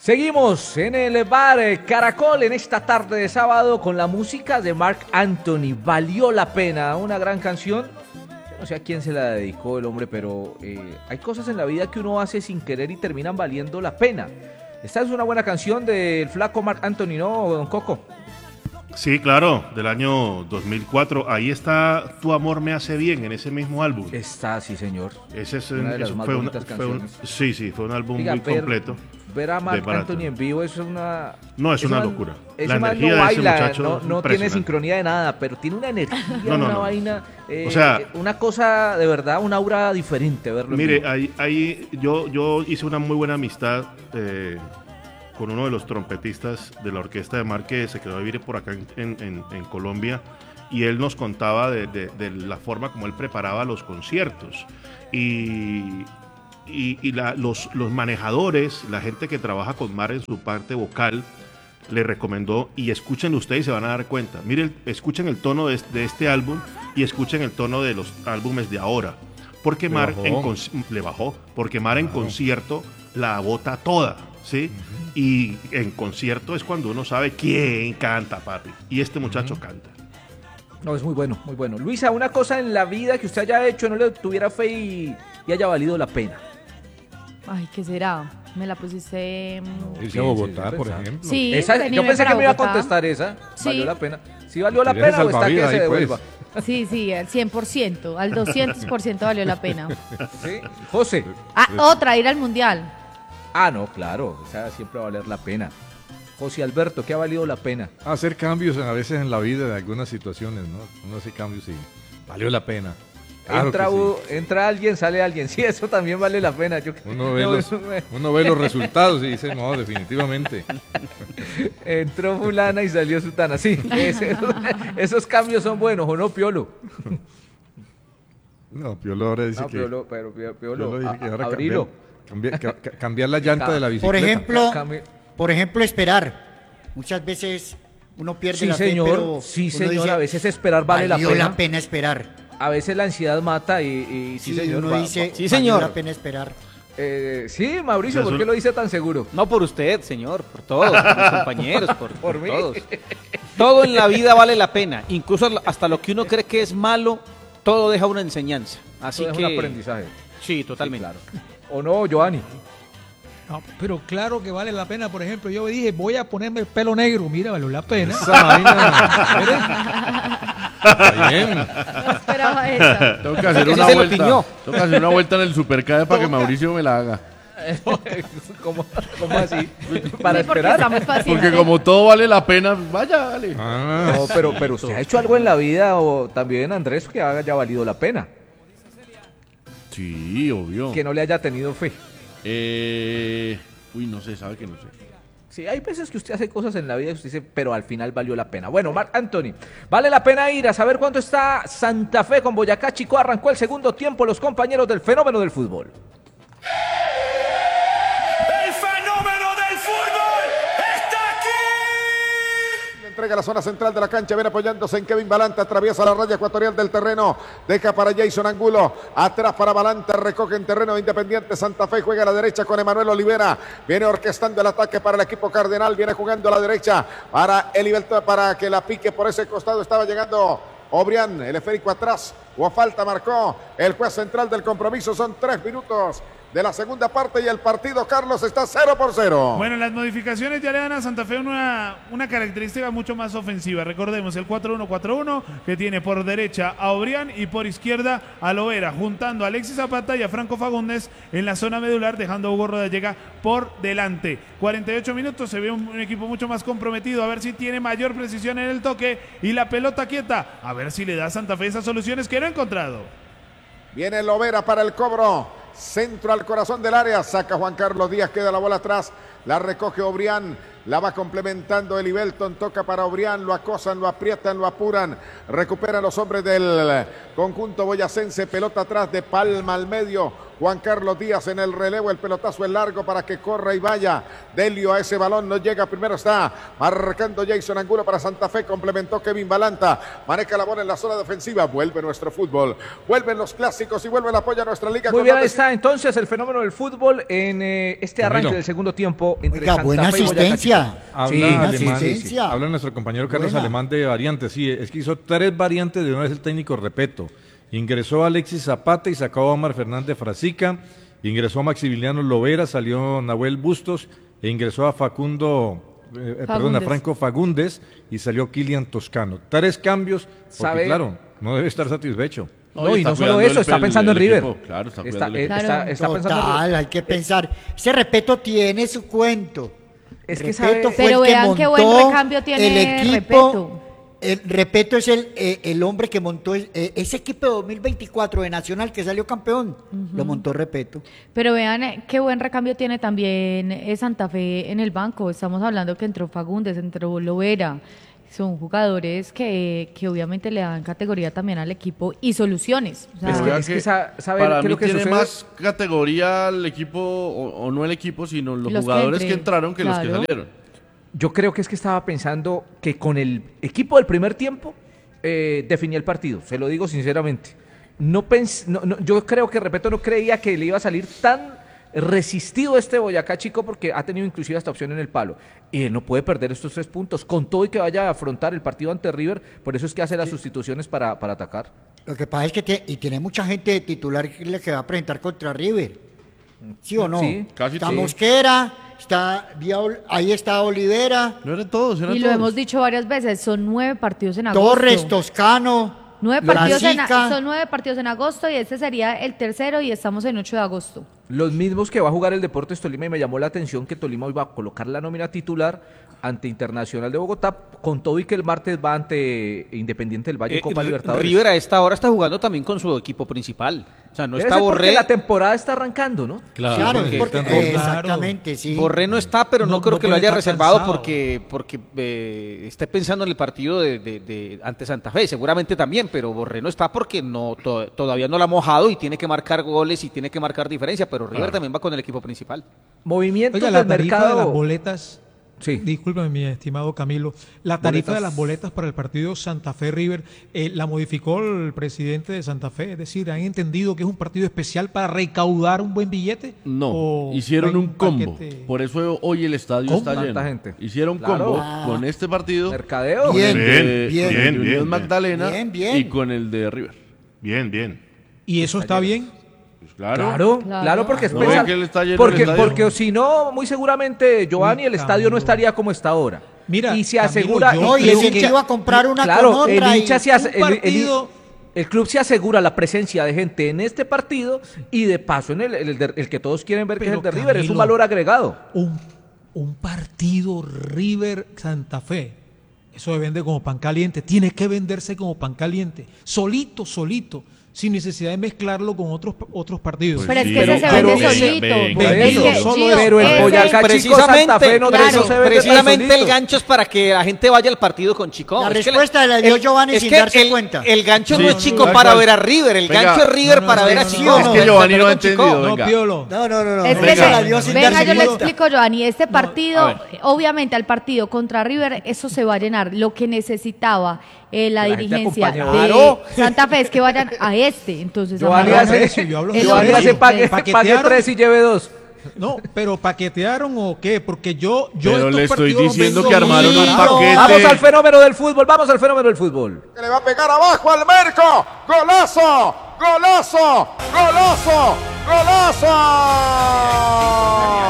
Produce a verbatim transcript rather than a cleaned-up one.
Seguimos en el bar Caracol en esta tarde de sábado con la música de Marc Anthony. Valió la pena, una gran canción. Yo no sé a quién se la dedicó el hombre, pero eh, hay cosas en la vida que uno hace sin querer y terminan valiendo la pena. Esta es una buena canción del flaco Marc Anthony, ¿no, don Coco? Sí, claro, del año dos mil cuatro. Ahí está Tu amor me hace bien, en ese mismo álbum. Está, sí, señor. Ese es una de las eso más fue bonitas una, fue un, canciones. sí, sí, fue un álbum Diga, muy ver, completo. Ver a Marc Anthony en vivo es una... No, es una man, locura. Ese La man energía no de baila, ese muchacho no, es no tiene sincronía de nada, pero tiene una energía, no, no, una no. vaina, eh, o sea, una cosa de verdad, un aura diferente verlo. Mire, ahí, ahí yo, yo hice una muy buena amistad eh, con uno de los trompetistas de la orquesta de Marc, que se quedó a vivir por acá en, en, en Colombia, y él nos contaba de, de, de la forma como él preparaba los conciertos. Y... y, y la, los, los manejadores, la gente que trabaja con Marc en su parte vocal, le recomendó, y escuchen ustedes y se van a dar cuenta. Miren, escuchen el tono de, de este álbum y escuchen el tono de los álbumes de ahora. Porque Marc en, le bajó, porque Marc en concierto la bota toda, ¿sí? Uh-huh. Y en concierto es cuando uno sabe quién canta, papi. Y este muchacho uh-huh. canta. No, es muy bueno, muy bueno. Luisa, una cosa en la vida que usted haya hecho, no le tuviera fe y, y haya valido la pena. Ay, ¿qué será? Me la pusiste... Irse a Bogotá, por ejemplo. Sí, esa, yo pensé que me iba a contestar esa. Sí. Valió la pena. ¿Sí valió la pena o está que se devuelva? Pues. Sí, sí, al cien por ciento, al doscientos por ciento valió la pena. ¿Sí? José. Ah, otra, ir al Mundial. Ah, no, claro, o sea, siempre va a valer la pena. José Alberto, ¿qué ha valido la pena? Hacer cambios a veces en la vida de algunas situaciones, ¿no? Uno hace cambios y valió la pena. Claro entra, sí. entra alguien, sale alguien. Sí, eso también vale la pena. Yo, uno, ve los, uno ve los resultados y dice, no, definitivamente. Entró fulana y salió sutana. Sí, ese, esos, esos cambios son buenos, ¿o no, Piolo? No, Piolo ahora dice no, que... Piolo, pero Piolo, Piolo dice que ahora abrilo. Cambiar, cambiar, cambiar la llanta de la bicicleta. Por ejemplo, por ejemplo, esperar. Muchas veces uno pierde sí, la fe, señor, pero sí, señor, dice, a veces esperar vale la pena. Valió la pena esperar. A veces la ansiedad mata y, y sí, sí, señor. Uno va, dice, va, sí, señor. Valió la pena esperar. Eh, sí, Mauricio, ¿por qué lo dice tan seguro? No por usted, señor, por todos, por mis compañeros, por, por, por mí. todos. Todo en la vida vale la pena, incluso hasta lo que uno cree que es malo, todo deja una enseñanza. Así todo que es un aprendizaje. Sí, totalmente. Sí, claro. ¿O no, Giovanni? No, pero claro que vale la pena. Por ejemplo, yo dije, voy a ponerme el pelo negro. Mira, valió la pena. Esa vaina. Está bien. No esperaba esa. Tengo que hacer una vuelta. Tengo que hacer una vuelta en el Supercade para que Mauricio me la haga. ¿Cómo, cómo así? Para sí, porque esperar. Porque como todo vale la pena, vaya, dale. Ah, no, pero, pero usted ha hecho algo en la vida, o también, Andrés, que haya valido la pena. Sí, obvio. Que no le haya tenido fe. Eh, uy, no sé, sabe que no sé. Sí, hay veces que usted hace cosas en la vida y usted dice, pero al final valió la pena. Bueno, Marc Anthony, vale la pena ir a saber cuánto está Santa Fe con Boyacá Chico. Arrancó el segundo tiempo los compañeros del fenómeno del fútbol. ¡El fenómeno del fútbol está aquí! Entrega la zona central de la cancha, viene apoyándose en Kevin Balanta, atraviesa la raya ecuatorial del terreno, deja para Jason Angulo, atrás para Balanta, recoge en terreno de Independiente Santa Fe, juega a la derecha con Emanuel Olivera, viene orquestando el ataque para el equipo cardenal, viene jugando a la derecha para Eliberto, para que la pique por ese costado, estaba llegando Obrián, el esférico atrás, hubo falta, marcó el juez central del compromiso, son tres minutos de la segunda parte y el partido, Carlos, está cero por cero. Bueno, las modificaciones ya le dan a Santa Fe una, una característica mucho más ofensiva. Recordemos el cuatro uno cuatro uno que tiene por derecha a Obrián y por izquierda a Lovera, juntando a Alexis Zapata y a Franco Fagundes en la zona medular, dejando a Hugo Rodallega por delante. cuarenta y ocho minutos, se ve un, un equipo mucho más comprometido, a ver si tiene mayor precisión en el toque y la pelota quieta, a ver si le da a Santa Fe esas soluciones que no ha encontrado. Viene Lovera para el cobro. Centro al corazón del área, saca Juan Carlos Díaz, queda la bola atrás, la recoge Obrián, La va complementando el Ibelton, toca para Obrián, lo acosan, lo aprietan, lo apuran. Recuperan los hombres del conjunto boyacense, pelota atrás de Palma al medio. Juan Carlos Díaz en el relevo, el pelotazo es largo para que corra y vaya. Delio a ese balón, no llega, primero está marcando Jason Angulo para Santa Fe, complementó Kevin Balanta, maneja la bola en la zona defensiva, vuelve nuestro fútbol, vuelven los clásicos y vuelve el apoyo a nuestra liga. Muy bien, ahí está entonces el fenómeno del fútbol en eh, este arranque Camilo. del segundo tiempo entre Oiga, Santa buena Fe y Boyacá asistencia. Chico. Habla, Sí, Alemán, asistencia. habla nuestro compañero Carlos Buena. Alemán de variantes. Sí, es que hizo tres variantes de una vez el técnico Repeto. Ingresó a Alexis Zapata y sacó a Omar Fernández Frasica. Ingresó a Maximiliano Lovera, salió Nahuel Bustos e ingresó a Facundo, eh, perdón, a Franco Fagundes y salió Kilian Toscano. Tres cambios, porque ¿Sabe? claro, no debe estar satisfecho. No, y está no solo cuidando eso, el está pel- pensando en el River. equipo, claro, está Está, cuidando el eh, equipo. está- está pensando en Total, hay que pensar. Ese Repeto tiene su cuento. Es que Repeto sabe- fue Pero el que vean qué montó buen recambio tiene el equipo. Repeto. El Repeto es el, eh, el hombre que montó el- eh, ese equipo de dos mil veinticuatro de Nacional que salió campeón. Lo montó Repeto. Pero vean eh, qué buen recambio tiene también eh, Santa Fe en el banco. Estamos hablando que entró Fagundes, entró Lovera. Son jugadores que, que obviamente le dan categoría también al equipo y soluciones. O sea, Es que- Vea es que que sa- sabe para qué es mí lo que tiene sucede. más categoría el equipo, o, o no el equipo, sino los, Los que jugadores que, entren, entraron que los claro. que salieron. Yo creo que es que estaba pensando que con el equipo del primer tiempo eh, definía el partido, se lo digo sinceramente. No pens no, no, yo creo que, repito, no creía que le iba a salir tan resistido este Boyacá Chico porque ha tenido inclusive esta opción en el palo. Y él no puede perder estos tres puntos, con todo y que vaya a afrontar el partido ante River, por eso es que hace las sustituciones para, para atacar. Lo que pasa es que tiene, y tiene mucha gente de titular que le que va a presentar contra River. ¿Sí o no? Sí, casi está sí. Mosquera, está, Viol- ahí está Olivera, No eran todos, eran y lo todos. hemos dicho varias veces, son nueve partidos en agosto. Torres, Toscano. Nueve partidos en, Lasica. son nueve partidos en agosto y este sería el tercero y estamos en ocho de agosto. Los mismos que va a jugar el Deportes Tolima, y me llamó la atención que Tolima hoy va a colocar la nómina titular ante Internacional de Bogotá, con todo y que el martes va ante Independiente del Valle en Eh, Copa Ri- Libertadores. River a esta hora está jugando también con su equipo principal. O sea, no Debe está ser porque Borré. la temporada está arrancando, ¿no? Claro, porque porque- está en eh, Roma. exactamente, sí. Borré no está, pero no, No- creo no que lo puede haya estar reservado cansado. porque, porque eh, esté pensando en el partido de, de- de- ante Santa Fe. Seguramente también, pero Borré no está porque no to- todavía no lo ha mojado y tiene que marcar goles y tiene que marcar diferencia. Pero River también va con el equipo principal. Movimientos Oiga, la del tarifa mercado. de las boletas, Sí. discúlpeme mi estimado Camilo, la tarifa Boletas. de las boletas para el partido Santa Fe River eh, la modificó el presidente de Santa Fe, es decir, ¿han entendido que es un partido especial para recaudar un buen billete? No, ¿O hicieron hay un combo. paquete? Por eso hoy el estadio ¿Cómo? está lleno. Tanta gente. Hicieron Claro. combo Ah. con este partido, Mercadeo. Bien, con el bien, de- bien, con el de bien, Unión bien. Magdalena Bien, bien. y con el de River. Bien, bien. ¿Y eso está bien? Pues claro. Claro, Claro. claro, porque es ¿No pensar- ven que él está lleno el porque, estadio? porque si no, muy seguramente Giovanni, el Uy, estadio no Camilo. estaría como está ahora. Mira, y se Camilo, asegura yo y- No, y y el el hincha iba a comprar una claro, con otra. el y- hincha se hace- un el- el- partido- el club se asegura la presencia de gente en este partido y de paso en el, el de- el que todos quieren ver que es Pero, el de River, es un Camilo, valor agregado. Un, un partido River Santa Fe, eso se vende como pan caliente, tiene que venderse como pan caliente, solito, solito, sin necesidad de mezclarlo con otros otros partidos. Pues Pero es sí, que ese se pero- vende venga, solito. venga, Es venga. que, Solo Gio, eso. Pero el ese- Boyacá Chico Precisamente, Santa Fe no, claro, no se vende tan precisamente solito. el gancho es para que la gente vaya al partido con Chico. La Es que respuesta la dio Giovanni es sin que darse el, cuenta. El gancho Sí, no es no, Chico no, para no. ver a River, el Venga. gancho es River No, no, para no, ver a no, Chico. no, Es no, que no, Giovanni no ha con Chico. entendido. No, venga. Piolo. No, no, no, no. Es no, que se se- la dio sin venga, darse yo le cuenta. explico, Giovanni, este partido, a ver. obviamente al partido contra River, eso se va a llenar. Lo que necesitaba eh, la, La gente dirigencia acompaña. de Claro. Santa Fe es que vayan a este. Entonces, Giovanni vamos a- hace, eso, yo hablo Es Giovanni lo hace mismo. pague, Paquetearon- pague tres y lleve dos. No, pero paquetearon o qué, porque yo, yo Pero estos le estoy partidos los diciendo vendo que armaron muy un barato. paquete. Vamos al fenómeno del fútbol, vamos al fenómeno del fútbol. Que le va a pegar abajo al Merco. ¡Golazo! ¡Golazo! ¡Golazo! ¡Golazo!